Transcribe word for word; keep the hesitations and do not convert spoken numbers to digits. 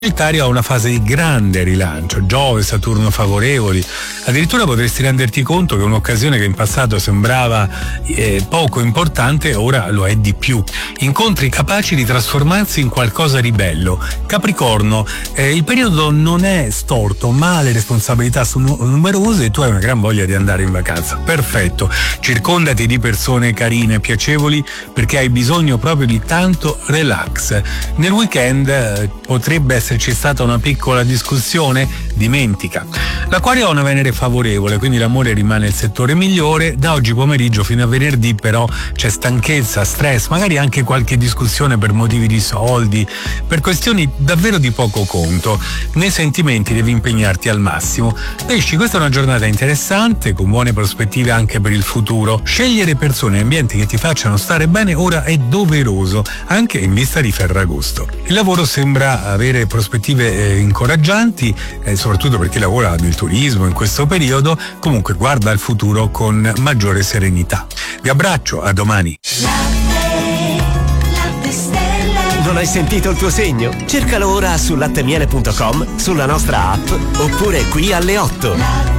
Sagittario ha una fase di grande rilancio, Giove e Saturno favorevoli, addirittura potresti renderti conto che un'occasione che in passato sembrava eh, poco importante ora lo è di più. Incontri capaci di trasformarsi in qualcosa di bello. Capricorno, eh, il periodo non è storto, ma le responsabilità sono numerose e tu hai una gran voglia di andare in vacanza. Perfetto, circondati di persone carine e piacevoli perché hai bisogno proprio di tanto relax. Nel weekend eh, potrebbe essere c'è stata una piccola discussione, dimentica. L'Acquario ha una Venere favorevole, quindi l'amore rimane il settore migliore. Da oggi pomeriggio fino a venerdì però c'è stanchezza, stress, magari anche qualche discussione per motivi di soldi, per questioni davvero di poco conto. Nei sentimenti devi impegnarti al massimo. Pesci, questa è una giornata interessante, con buone prospettive anche per il futuro. Scegliere persone e ambienti che ti facciano stare bene ora è doveroso, anche in vista di Ferragosto. Il lavoro sembra avere prospettive eh, incoraggianti, eh, soprattutto per chi lavora nel turismo in questo periodo. Comunque guarda al futuro con maggiore serenità. Vi abbraccio, a domani. Non hai sentito il tuo segno? Cercalo ora su lattemiele punto com, sulla nostra app oppure qui alle otto.